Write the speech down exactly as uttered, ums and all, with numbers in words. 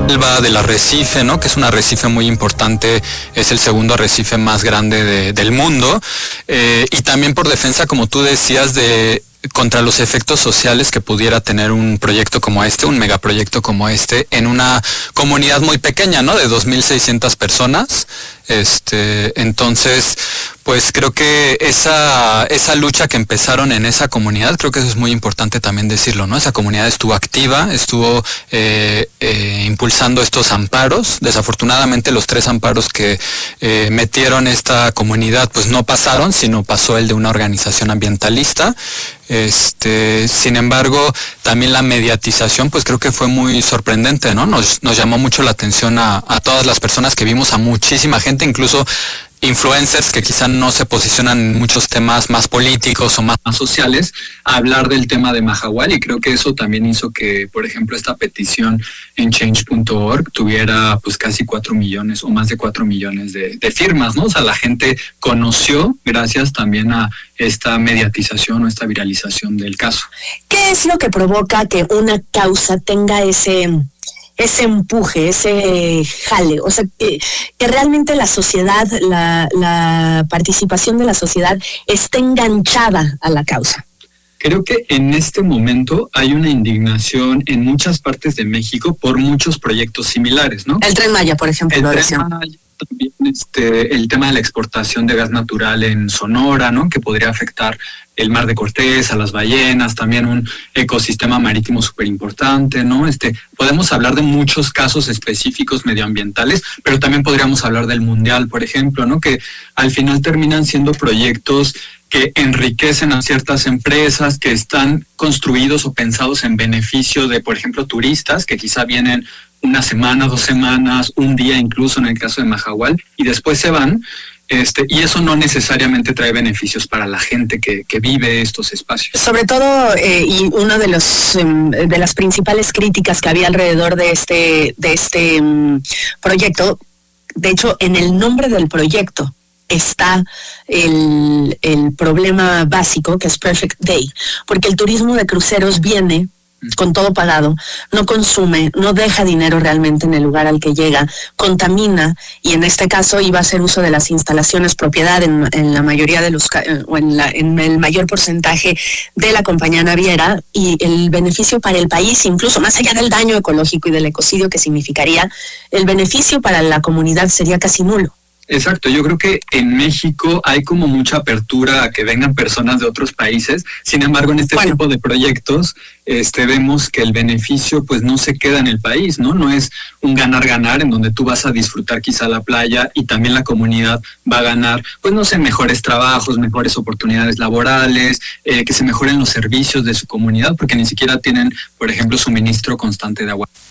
selva, del arrecife, ¿no? Que es un arrecife muy importante, es el segundo arrecife más grande de, del mundo, eh, y también por defensa, como tú decías, de contra los efectos sociales que pudiera tener un proyecto como este, un megaproyecto como este, en una comunidad muy pequeña, ¿no? De dos mil seiscientas personas. Este, entonces, pues creo que esa, esa lucha que empezaron en esa comunidad, creo que eso es muy importante también decirlo, ¿no? Esa comunidad estuvo activa, estuvo eh, eh, impulsando estos amparos. Desafortunadamente los tres amparos que eh, metieron esta comunidad, pues no pasaron, sino pasó el de una organización ambientalista. Este, sin embargo, también la mediatización, pues creo que fue muy sorprendente, ¿no? Nos, nos llamó mucho la atención a, a todas las personas que vimos, a muchísima gente, incluso influencers que quizá no se posicionan en muchos temas más políticos o más, más sociales, a hablar del tema de Mahahual, y creo que eso también hizo que, por ejemplo, esta petición en change punto org tuviera pues casi cuatro millones o más de cuatro millones de, de firmas, ¿no? O sea, la gente conoció gracias también a esta mediatización o esta viralización del caso. ¿Qué es lo que provoca que una causa tenga ese... ese empuje, ese jale, o sea, que, que realmente la sociedad, la, la participación de la sociedad esté enganchada a la causa? Creo que en este momento hay una indignación en muchas partes de México por muchos proyectos similares, ¿no? El Tren Maya, por ejemplo. El lo Tren decía. Maya, también este, el tema de la exportación de gas natural en Sonora, ¿no? Que podría afectar el Mar de Cortés, a las ballenas, también un ecosistema marítimo súper importante, ¿no? Este, podemos hablar de muchos casos específicos medioambientales, pero también podríamos hablar del Mundial, por ejemplo, ¿no? Que al final terminan siendo proyectos que enriquecen a ciertas empresas, que están construidos o pensados en beneficio de, por ejemplo, turistas que quizá vienen una semana, dos semanas, un día incluso en el caso de Mahahual, y después se van. Este, y eso no necesariamente trae beneficios para la gente que, que vive estos espacios. Sobre todo, eh, y una de los um, de las principales críticas que había alrededor de este, de este um, proyecto, de hecho, en el nombre del proyecto está el, el problema básico, que es Perfect Day, porque el turismo de cruceros viene con todo pagado, no consume, no deja dinero realmente en el lugar al que llega, contamina, y en este caso iba a hacer uso de las instalaciones propiedad en, en la mayoría de los, o en, la, en el mayor porcentaje de la compañía naviera, y el beneficio para el país, incluso más allá del daño ecológico y del ecocidio que significaría, el beneficio para la comunidad sería casi nulo. Exacto, yo creo que en México hay como mucha apertura a que vengan personas de otros países. Sin embargo, en este bueno. tipo de proyectos este, vemos que el beneficio pues no se queda en el país, ¿no? No es un ganar-ganar en donde tú vas a disfrutar quizá la playa y también la comunidad va a ganar, pues no sé, mejores trabajos, mejores oportunidades laborales, eh, que se mejoren los servicios de su comunidad, porque ni siquiera tienen, por ejemplo, suministro constante de agua.